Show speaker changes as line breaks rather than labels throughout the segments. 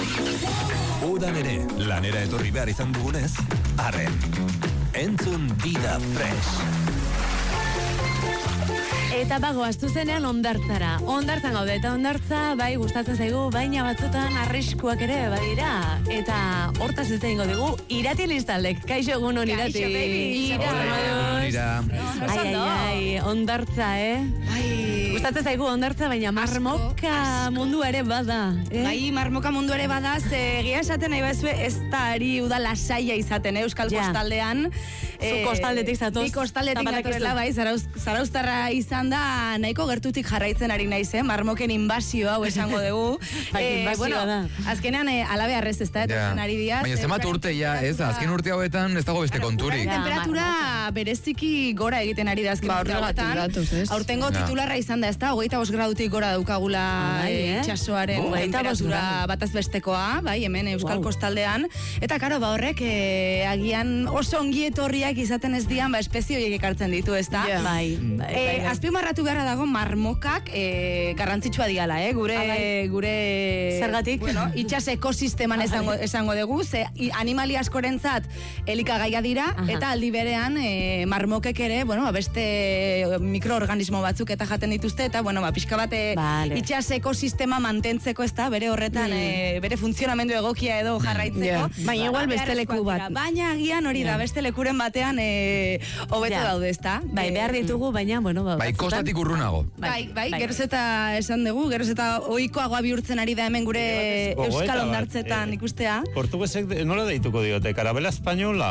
Udan ere, lanera etorri behar izan dugunez, arren, entzun Dida Fresh.
Eta bagoaztu zenean ondartzara. Ondartzan gaude, eta ondartza bai gustatzen zaigu, baina batzutan arriskuak ere badira. Eta hortaz ez egingo dugu, Irati Listaldek. Kaixo egunon, Irati.
Kaixo, baby.
Ai, ondartza, gustatzen zaigu ondartza, baina marmoka mundu ere bada.
Bai, marmoka mundu ere bada, ze egia esaten nahi bazue, ez da ari uda lasaia izaten, Euskal Kostaldean.
Zu kostaldetik zatoz.
Bi kostaldetik datorrela, bai, zarauztarra izan da, nahiko gertutik jarraitzen ari naiz, marmoken inbazio hau esango dugu.
Inbazioa da.
Azkenean, alabe arrez ez da, etortzen ari diaz.
Baina zemat urte ja, ez, azken urte hauetan ez dago beste konturik.
Temperatura bereziki gora egiten ari da azken urte hauetan. Aurtengo titularra izan da, ez da, 25 gradutik gora daukagula itxasoaren temperatura bataz bestekoa, bai, hemen Euskal Kostaldean. Eta, karo, ba horrek, agian oso ongi etorriak izaten ez dian, ba, espezio horiek ekartzen ditu, ez da?
Bai.
Azpimarratu beharra dago marmokak garrantzitsua diala, gure
zergatik?
Bueno, itxas ekosisteman esango dugu, ze animali askorentzat elikagaia dira, eta aldi berean marmokek ere, bueno, beste mikroorganismo batzuk eta jaten dituzte, eta, bueno, pixka bat itxas ekosistema mantentzeko, ez da, bere horretan, bere funtzionamendu egokia edo jarraitzeko.
Baina igual beste leku bat.
Baina agian hori da, beste lekuren batean hobeto daude, ez da?
Bai, behar ditugu, baina, bueno,
bai, kostatik urrunago.
Bai, geroz eta esan dugu, geroz eta ohikoagoa bihurtzen ari da hemen gure Euskal Hondartzetan ikustea.
Portuguesek nola deituko diote, karabela espainola?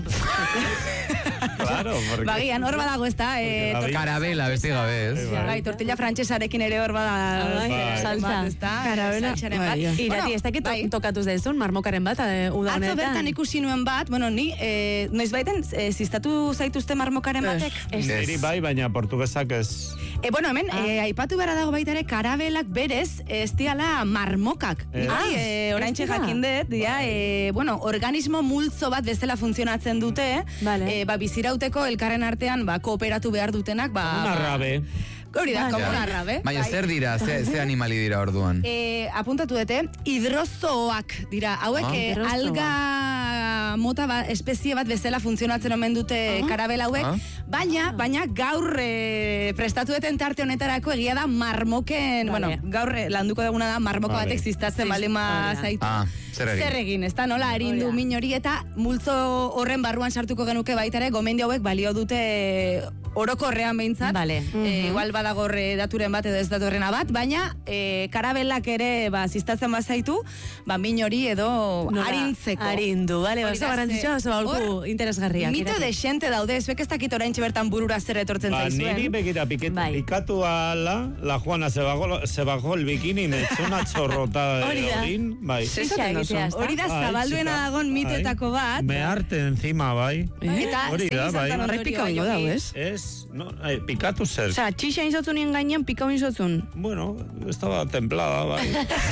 Claro, porque...
Bagian, hor badago ez da.
Karabela, besti gabe, ez?
Bai, tortilla frantsesarekin ere hor bada
salsa.
Karabela.
Irati, ez dakit tokatuz daizun, marmokaren bat, uda honetan.
Atzo bertan ikusi nuen bat, bueno, ni, noiz baiten, ziztatu zaituzte marmokaren batek?
Niri bai, baina portugesak ez...
Bueno, hemen, aipatu behar dago baita ere, karabelak berez, ez diala marmokak. Oraintxe jakindet, bueno, organismo multzo bat bezala funtzionatzen dute, bizirauteko elkarren artean, kooperatu behar dutenak,
Una rabe.
Hori da, como una rabe.
Baina zer dira, ze animali dira orduan?
Apuntatu dute, hidrozoak dira. Hauek, alga mota espezie bat bezala funtzionatzen omen dute karabela hauek, baina gaur prestatu duten tarte honetarako egia da marmoken, bueno, gaur landuko duguna da marmoko batek ziztatzen balima zaitu.
Zer
egin, ez da, nola, arindu min hori eta multzo horren barruan sartuko genuke baita ere, gomendio hauek balio dute orokorrean behintzat, igual badago daturen bat edo ez datorrena bat, baina karabelak ere ziztatzen bazaitu, min hori edo arintzeko.
Arindu, bale, oso garrantzitsua, oso aholku interesgarriak.
Mito de xente daude, zuek ez dakit oraintxe bertan burura zer etortzen zaizuen.
Niri begira pikatu ala, la Juana se bajó el bikini, me echó una chorrota de orin, bai.
Hori da zabalduena dagon mitoetako bat.
Me arte encima, bai.
Hori
da, bai.
Horrek pikau ingo dago, ez?
Ez, pikatu zer.
Osa, txixa inzotzun nien gainean, pikau inzotzun.
Bueno, estaba templada, bai.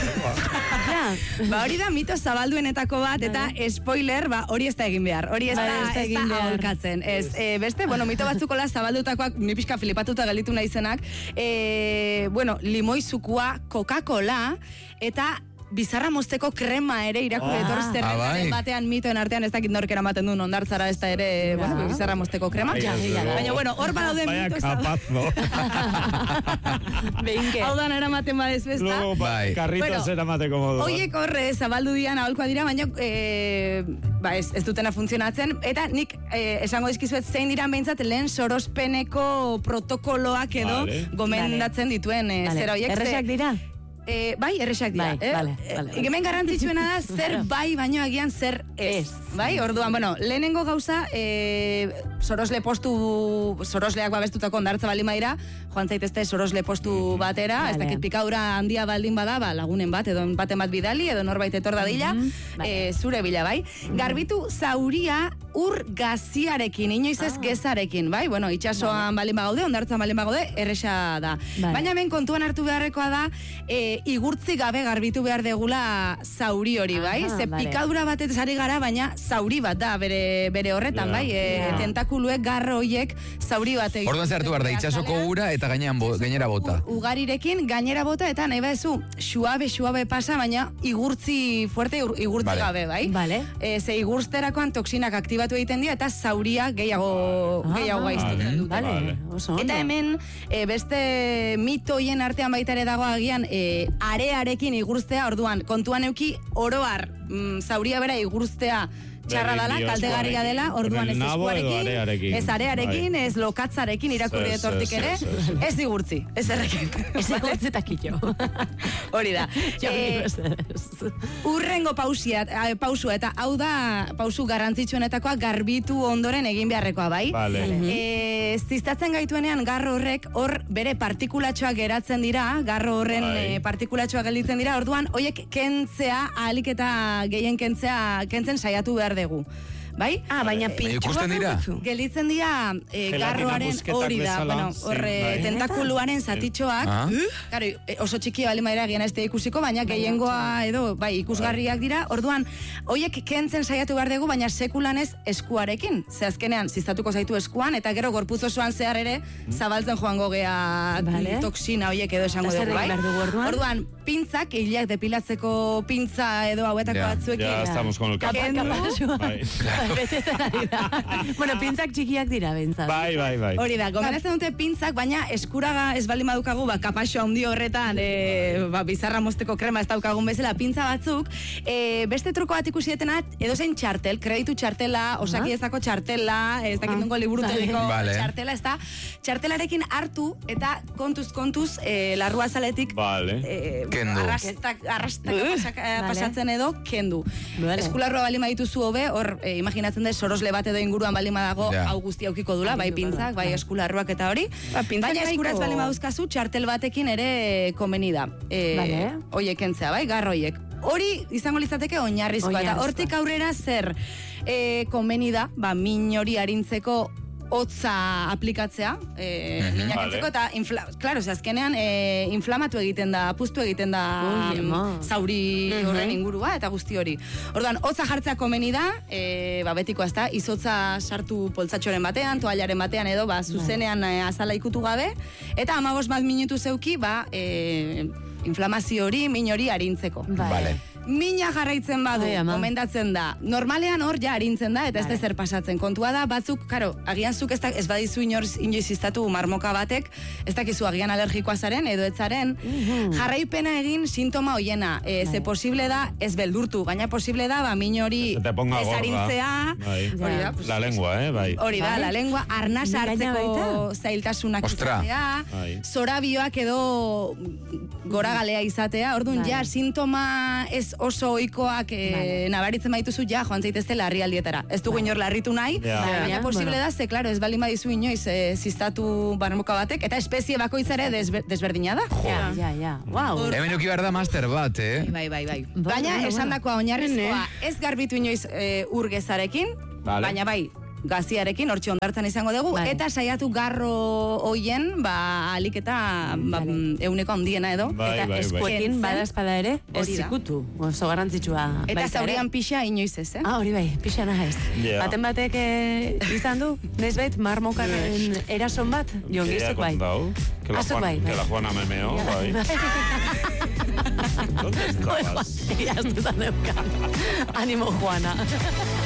Hori da mito zabalduenetako bat, eta spoiler, hori ez da egin behar. Hori ez da aholkatzen. Beste, bueno, mito batzukola zabaldutakoak, ni pixka flipatuta galitu naizenak, bueno, limoizukua, Coca-Cola, eta bizarra mozteko krema ere irakurri etorri batean mitoen artean ez dakit norkera maten duen ondartzara ez da ere bizarra mozteko krema. Baina, bueno, hor badauden mito ez da. Hau da nara maten badez besta.
Luego, karritos eramateko modu.
Oiek horre zabaldu dian aholkoa dira, baina ez dutena funtzionatzen. Eta nik esango dizkizuet zein diran behintzat lehen sorospeneko protokoloak edo gomendatzen dituen zera oiek.
Erresak dira?
Bai, erresak dira. Hemen garrantzitsuena da zer bai baino agian zer ez. Bai, orduan, bueno, lehenengo gauza sorosleak babestutako ondartza baldin badira, joan zaitezte sorosle postu batera, ez dakit pikadura handia baldin bada, lagunen bat, edo baten bat bidali, edo norbait etor dadila, zure bila, bai. Garbitu zauria ur gaziarekin, inoiz ez gezarekin, bai? Bueno, itxasoan balin bagaude, hondartzan balin bagaude, erresa da. Baina hemen kontuan hartu beharrekoa da, igurtzi gabe garbitu behar degula zauri hori, bai? Ze pikadura batetaz ari gara, baina zauri bat da, bere horretan, bai? Tentakuluek, garro hoiek, zauri bat egin.
Orduan zertu behar da, itxasoko ura eta gainera bota.
Ugarirekin, gainera bota, eta nahi badezu, suabe pasa, baina igurtzi fuerte, igurtzi gabe, bai?
Vale.
Ze igurtzterakoan toksinak aktibatu egiten dira, eta zauria gehiago gaiztutzen dute.
Vale.
Eta hemen, beste mitoien artean baita ere dago agian, arearekin igurtzea, orduan, kontuan euki, oroar, zauria bera igurtzea, txarra dela, kaltegarria dela, orduan ez eskuarekin, ez arearekin, ez lokatzarekin, irakurri etortik ere, ez igurtzi, ez errekin.
Ez igurtzi eta kitxo.
Hori da. Urrengo pausua, eta hau da pausu garrantzitsuenetakoa garbitu ondoren egin beharrekoa, bai? Ziztatzen gaituenean garro horrek, hor bere partikulatxoak geratzen dira, garro horren partikulatxoak gelditzen dira, orduan, hoiek kentzea, ahalik eta gehien kentzen saiatu behar dugu. Bai?
Baina
ikusten dira?
Gelitzen dira garroaren hori da, tentakuluaren zatitxoak, oso txiki bali maira gian ez da ikusiko, baina gehiengoa edo, bai, ikusgarriak dira, orduan, hoiek kentzen saiatu behar dugu, baina sekulan ez eskuarekin, ze azkenean, ziztatuko zaitu eskuan, eta gero gorputz osoan zehar ere, zabaltzen joango gea toksina hoiek edo esango dugu, bai? Orduan, pintzak, hilak depilatzeko pintza edo hauetako batzuekin.
Ya, estamos con el
betetzen ari da. Bueno, pintzak txikiak dira, bentsat.
Bai.
Hori da, gomendatzen dute pintzak, baina eskuraga ez bali madukagu, kapaxo handi horretan, bizarra mozteko krema ez daukagun bezala, pintza batzuk, beste truko bat ikusietena, edozein txartel, kreditu txartela, osakiezako txartela, ez dakit liburutegiko txartela, ez da, txartelarekin hartu, eta kontuz, larrua zaletik, arrastak pasatzen edo, kendu. Eskularroa bali madituzu hobe, hor, imaginatzen da, sorosle bat edo inguruan bali madago, hau guzti aukiko dula, bai pintzak, bai eskularruak eta hori. Baina eskuraz bali maduzkazu, txartel batekin ere komeni da. Oiek entzea, bai, garroiek. Hori izango litzateke oinarrizkoa, eta hortik aurrera zer komeni da, min hori arintzeko hotza aplikatzea, minak entzeko, eta, klaro, azkenean, inflamatu egiten da, puztu egiten da zauri horren ingurua, eta guzti hori. Orduan, hotza jartzea komeni da, betikoa ez da, izotza sartu poltsatxoren batean, toallaren batean edo, zuzenean azala ikutu gabe, eta 15 minutu zeuki, inflamazio hori, min hori arintzeko. Mina jarraitzen badu, komendatzen da. Normalean hor ja arintzen da, eta ez da zer pasatzen. Kontua da, batzuk, karo, agian zuk ez badizu inoiz iztatu marmoka batek, ez dakizu agian alergikoa zaren, edo etzaren, jarraipena egin sintoma hoiena. Ze posible da, ez beldurtu, baina posible da, min hori ez arintzea.
La lengua, bai.
Hori da, la lengua, arnasa hartzeko zailtasunak izatea, zorabioak edo goragalea izatea, orduan ja, sintoma ez oso ohikoak nabaritzen baituzu, ja, joan zaitezte larrialdietara. Ez dugu inor larritu nahi, baina posible da, ze, klaro, ez baldin badizu inoiz ziztatu barmoka batek, eta espezie bakoitzare desberdina da.
Hemen uki behar da master bat,
Bai. Baina, esandakoa oinarrizkoa, ez garbitu inoiz urgezarekin, baina bai, gaziarekin, hortxe ondartzan izango dugu, eta saiatu garro hoien, alik eta euneko handiena edo.
Eta eskuekin, bada espada ere, ez zikutu, oso garrantzitsua.
Eta zaurian pixa inoiz ez,
hori bai, pixa nahez. Baten batek izan du, nezbait, marmokaren erason bat, jongizuk bai. Azuk bai.
Que la Juana me meo, bai. ¿Dónde estabas?
Ánimo, Juana.